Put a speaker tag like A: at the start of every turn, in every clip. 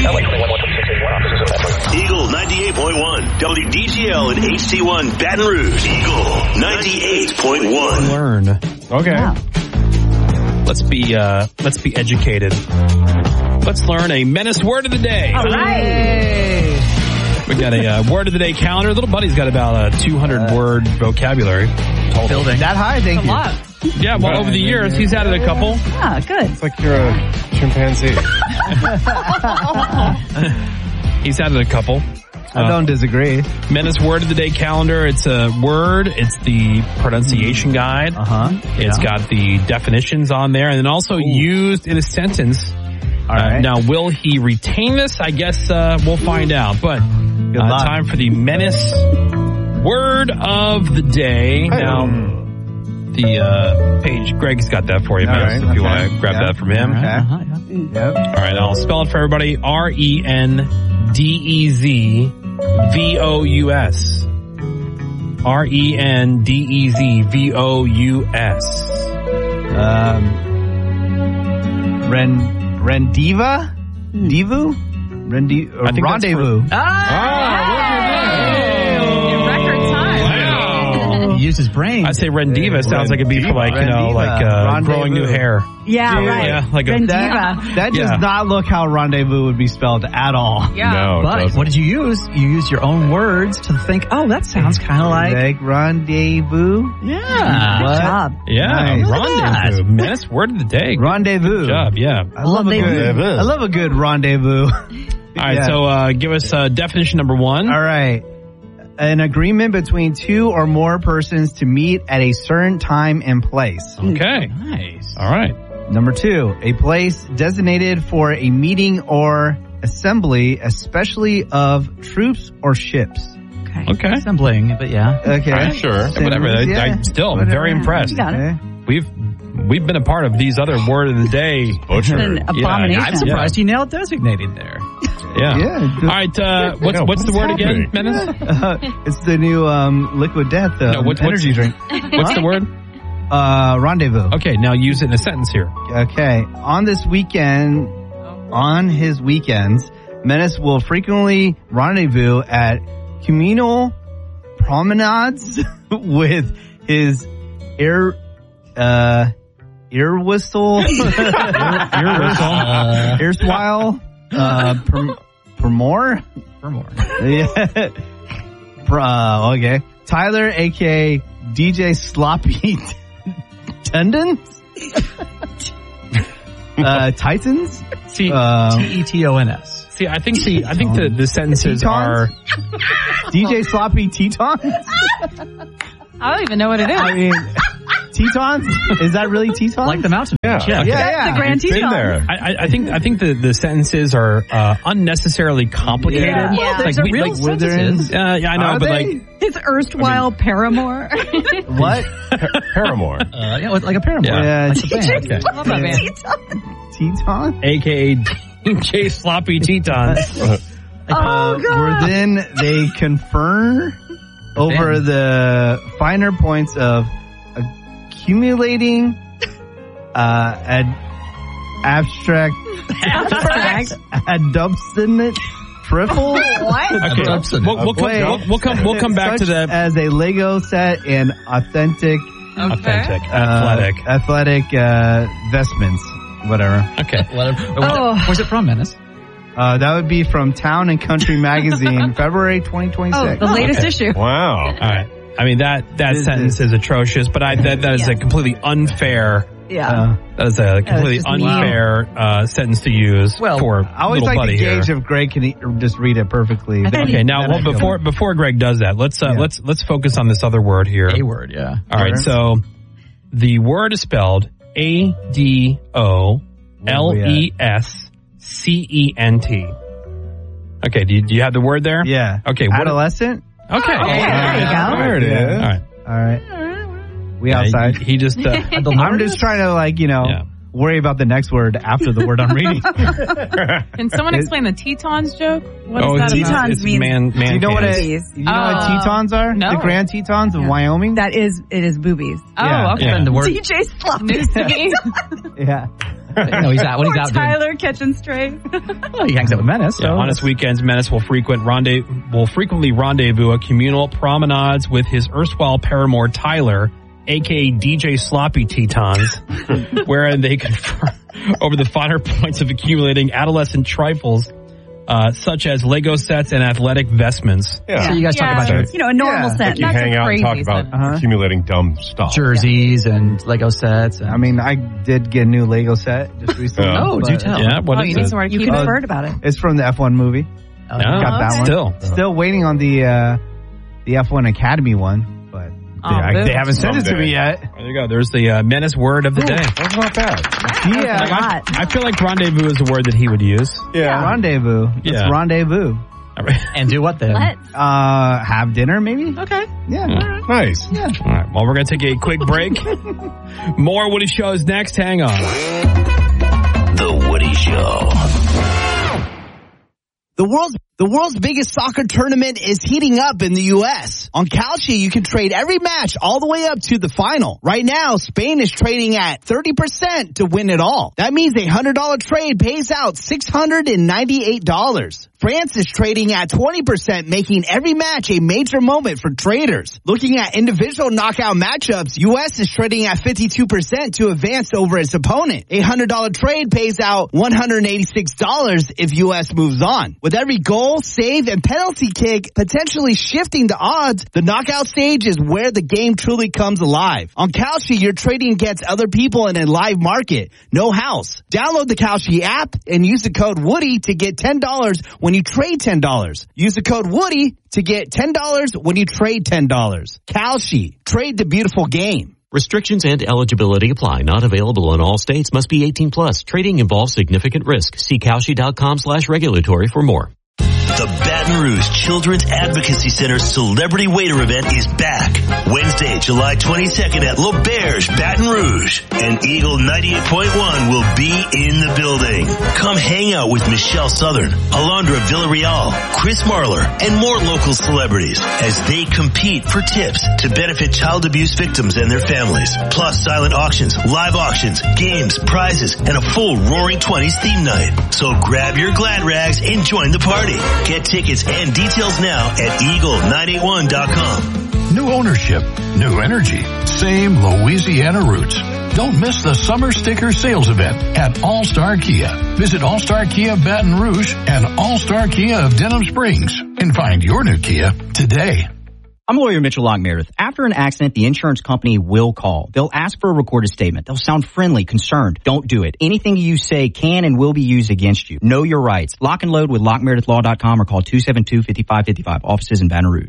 A: Eagle 98.1, WDGL and HD1 Baton Rouge. Eagle 98.1.
B: Learn.
C: Okay.
D: Wow.
B: Let's be educated. Let's learn a menace word of the day.
D: All right.
B: We got a word of the day calendar. Little buddy's got about a 200 word vocabulary.
C: Building. That high, thank you.
B: Yeah, well, over the years, he's added a couple.
D: Ah, good.
C: It's like you're a chimpanzee.
B: He's added a couple.
C: I don't disagree.
B: Menace word of the day calendar. It's a word. It's the pronunciation guide. It's got the definitions on there, and then also used in a sentence.
C: All right.
B: Now, will he retain this? I guess we'll find out. But time for the menace word of the day. Now, the page, Greg's got that for you, Menace, if you want to grab that from him.
C: Okay.
B: All right, I'll spell it for everybody. RENDEZVOUS. RENDEZVOUS.
C: Rendiva? Divu? Rendezvous.
D: In record time.
C: He used his brain.
B: I say Rendiva sounds like it'd be for growing new hair.
D: Yeah, right.
B: Yeah, like a
C: That does not look how rendezvous would be spelled at all.
D: Yeah.
E: No,
F: But what did you use? You used your own words to think, oh, that sounds kind of like...
C: rendezvous?
F: Yeah.
D: Good job.
B: Yeah,
C: Nice.
B: rendezvous. Menace word of the day.
C: Rendezvous.
B: Good job, yeah.
C: I love a good rendezvous.
B: All right, so give us definition number one.
C: All right. An agreement between two or more persons to meet at a certain time and place.
B: Okay.
F: Nice.
B: All right.
C: Number two, a place designated for a meeting or assembly, especially of troops or ships.
B: Okay.
F: Assembling, but yeah.
C: Okay.
E: Sure.
B: Whatever. I'm very impressed.
D: You got it.
B: We've been a part of these other word of the day.
D: An abomination.
F: I'm surprised you nailed designated there.
B: Yeah. All right. What's the word again, Menace?
C: It's the new liquid death energy drink.
B: What's the word?
C: Rendezvous.
B: Okay. Now use it in a sentence here.
C: Okay. On his weekends, Menace will frequently rendezvous at communal promenades with his erstwhile for more. Yeah. Okay. Tyler, aka DJ Sloppy Tendons. Titans.
B: See,
F: Tetons.
B: See, I think the sentences are
C: DJ Sloppy Tetons.
D: I don't even know what it is.
C: I mean, Tetons? Is that really Tetons?
F: Like the mountain.
E: Yeah.
D: That's the Grand
E: Been
D: Teton.
E: there.
B: I think the sentences are unnecessarily complicated.
D: Yeah.
F: Well, there's a real sentences.
B: Yeah, I know,
C: Are
B: but
C: they?
D: His erstwhile paramour.
C: What?
E: Paramore.
F: Yeah, like a paramore.
C: Yeah.
F: Like the band. Okay.
D: Love that man.
C: Teton?
B: AKA DJ Sloppy Tetons.
C: Where then they confer over the finer points of accumulating abstract adubstinate triple.
D: What?
B: Okay, we'll come back to that
C: as a Lego set and authentic athletic vestments, whatever.
B: Okay.
F: Where's it from, Menace?
C: That would be from Town and Country Magazine, February 2026.
D: Oh, the latest issue.
E: Wow.
B: All right. I mean, that sentence is atrocious, but that is a completely unfair.
D: Yeah.
B: That is a completely unfair sentence to use for
C: I always
B: little
C: like
B: buddy
C: to
B: here.
C: gauge if Greg can just read it perfectly.
B: Okay, now before Greg does that, let's focus on this other word here.
F: A word, yeah.
B: All right, so the word is spelled ADOLESCENT. Okay, do you have the word there?
C: Yeah.
B: Okay.
C: Adolescent?
B: Okay.
D: there you go.
E: There it is.
B: All right.
C: We outside.
B: He just.
C: I'm just trying to worry about the next word after the word I'm reading.
G: Can someone explain the Tetons joke? What is that
D: Tetons
G: about?
B: it's
D: means-
B: man
C: Do you know what
D: Boobies.
C: what Tetons are?
G: No.
C: The Grand Tetons of Wyoming?
D: It is boobies.
G: Oh,
C: Yeah.
G: okay.
B: Yeah.
F: The word
D: DJ Sloppy.
G: News to me.
C: Yeah.
F: No, he's out. When he's
D: Poor
F: out
D: Tyler catching stray.
F: well, he hangs out with Menace. So
B: On his weekends, Menace will frequently rendezvous at communal promenades with his erstwhile paramour Tyler, a.k.a. DJ Sloppy Tetons, wherein they confer over the finer points of accumulating adolescent trifles, such as Lego sets and athletic vestments.
F: So you guys talk about
D: a normal set.
E: You
D: Not
E: hang
D: just
E: out and
D: crazy
E: talk about accumulating dumb stuff.
F: jerseys and Lego sets. And
C: I mean, I did get a new Lego set just recently.
F: Oh, do tell.
B: Yeah, what is
G: you need
B: it?
G: somewhere to
D: You
G: keep
D: could
G: it.
D: have heard about it.
C: It's from the F1 movie.
B: Yeah,
C: Got that one. Still waiting on the F1 Academy one, but they haven't sent it to me yet.
B: There you go. There's the Menace word of the day.
E: That's not bad.
C: Yeah,
B: I feel like rendezvous is the word that he would use.
E: Yeah.
C: rendezvous.
B: Yeah.
C: It's rendezvous.
F: And do what then?
C: Have dinner maybe?
D: Okay.
C: Yeah.
E: Nice.
C: Yeah.
B: All right. Well, we're going to take a quick break. More Woody Shows next. Hang on.
A: The Woody Show.
H: The world's biggest soccer tournament is heating up in the U.S. On Kalshi, you can trade every match all the way up to the final. Right now, Spain is trading at 30% to win it all. That means a $100 trade pays out $698. France is trading at 20%, making every match a major moment for traders. Looking at individual knockout matchups, U.S. is trading at 52% to advance over its opponent. A $100 trade pays out $186 if U.S. moves on. With every goal, save, and penalty kick potentially shifting the odds, the knockout stage is where the game truly comes alive. On Kalshi, you're trading against other people in a live market. No house. Download the Kalshi app and use the code Woody to get $10 when you trade $10. Use the code Woody to get $10 when you trade $10. Kalshi. Trade the beautiful game.
I: Restrictions and eligibility apply. Not available in all states. Must be 18 plus. Trading involves significant risk. See Kalshi.com/regulatory for more.
A: The Baton Rouge Children's Advocacy Center's Celebrity Waiter event is back. Wednesday, July 22nd at L'Auberge, Baton Rouge. And Eagle 98.1 will be in the building. Come hang out with Michelle Southern, Alondra Villarreal, Chris Marler, and more local celebrities as they compete for tips to benefit child abuse victims and their families. Plus silent auctions, live auctions, games, prizes, and a full Roaring 20s theme night. So grab your glad rags and join the party. Get tickets and details now at eagle981.com.
J: New ownership, new energy, same Louisiana roots. Don't miss the summer sticker sales event at All-Star Kia. Visit All-Star Kia Baton Rouge and All-Star Kia of Denham Springs and find your new Kia today.
K: I'm lawyer Mitchell Lock-Meredith. After an accident, the insurance company will call. They'll ask for a recorded statement. They'll sound friendly, concerned. Don't do it. Anything you say can and will be used against you. Know your rights. Lock and load with LockMeredithLaw.com or call 272-5555. Offices in Baton Rouge.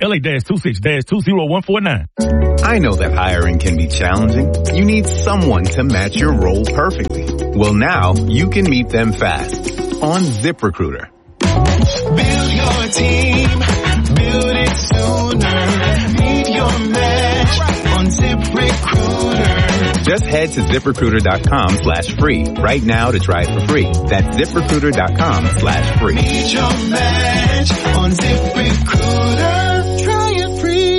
L: LA-26-20149. I know that hiring can be challenging. You need someone to match your role perfectly. Well, now you can meet them fast on ZipRecruiter.
M: Build your team. Build it sooner. Meet your match on ZipRecruiter.
L: Just head to ZipRecruiter.com/free right now to try it for free. That's ZipRecruiter.com/free.
M: Meet your match on ZipRecruiter. Try it free.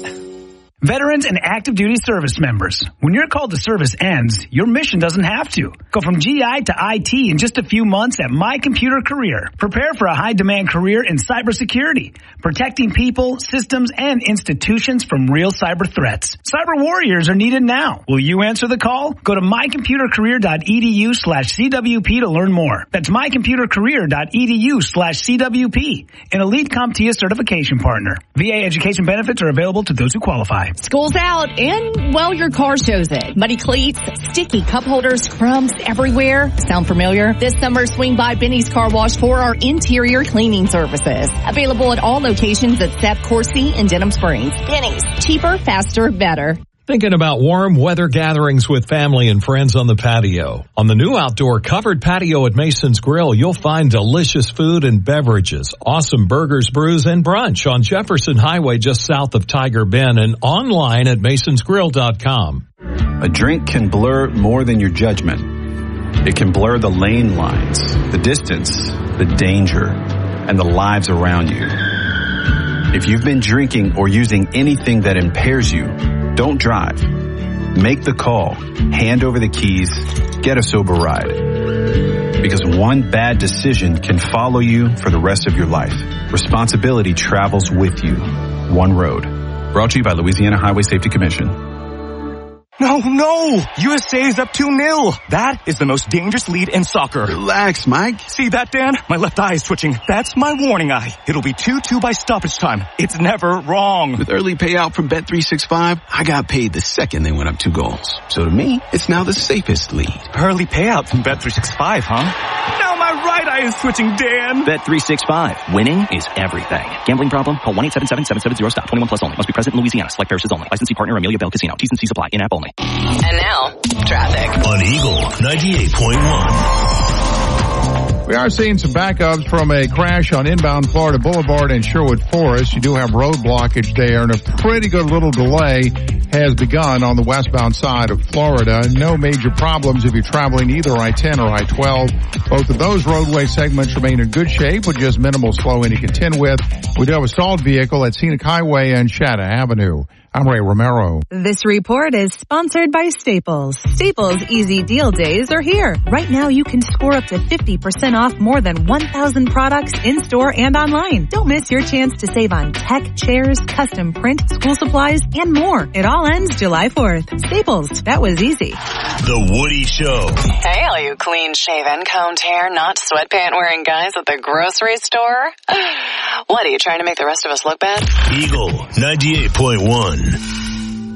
N: Veterans and active duty service members. When your call to service ends, your mission doesn't have to. Go from GI to IT in just a few months at My Computer Career. Prepare for a high-demand career in cybersecurity, protecting people, systems, and institutions from real cyber threats. Cyber warriors are needed now. Will you answer the call? Go to mycomputercareer.edu/CWP to learn more. That's mycomputercareer.edu/CWP, an elite CompTIA certification partner. VA education benefits are available to those who qualify.
O: School's out and, well, your car shows it. Muddy cleats, sticky cup holders, crumbs everywhere. Sound familiar? This summer, swing by Benny's Car Wash for our interior cleaning services. Available at all locations at Seth Corsi and Denham Springs. Benny's. Cheaper, faster, better.
P: Thinking about warm weather gatherings with family and friends on the patio. On the new outdoor covered patio at Mason's Grill, you'll find delicious food and beverages, awesome burgers, brews, and brunch on Jefferson Highway just south of Tiger Bend and online at masonsgrill.com.
Q: A drink can blur more than your judgment. It can blur the lane lines, the distance, the danger, and the lives around you. If you've been drinking or using anything that impairs you, don't drive. Make the call, hand over the keys, get a sober ride. Because one bad decision can follow you for the rest of your life. Responsibility travels with you. One road. Brought to you by Louisiana Highway Safety Commission.
R: No! USA is up 2-0. That is the most dangerous lead in soccer.
S: Relax, Mike.
R: See that, Dan? My left eye is twitching. That's my warning eye. It'll be 2-2 by stoppage time. It's never wrong.
S: With early payout from Bet365, I got paid the second they went up 2 goals. So to me, it's now the safest lead.
R: Early payout from Bet365, huh? Now my right eye is twitching, Dan.
T: Bet365. Winning is everything. Gambling problem? Call 1-877-770-STOP. 21 plus only. Must be present in Louisiana. Select parishes only. Licensee partner Amelia Bell Casino. T's and C's apply. In-app only.
A: And now, traffic on Eagle 98.1.
U: We are seeing some backups from a crash on inbound Florida Boulevard and Sherwood Forest. You do have road blockage there, and a pretty good little delay has begun on the westbound side of Florida. No major problems if you're traveling either I-10 or I-12. Both of those roadway segments remain in good shape with just minimal slowing to contend with. We do have a stalled vehicle at Scenic Highway and Shatta Avenue. I'm Ray Romero.
V: This report is sponsored by Staples. Staples Easy Deal Days are here. Right now you can score up to 50% off more than 1,000 products in-store and online. Don't miss your chance to save on tech, chairs, custom print, school supplies, and more. It all ends July 4th. Staples, that was easy.
A: The Woody Show.
W: Hey, all you clean-shaven, combed hair, not sweatpant-wearing guys at the grocery store. What, are you trying to make the rest of us look bad?
A: Eagle 98.1.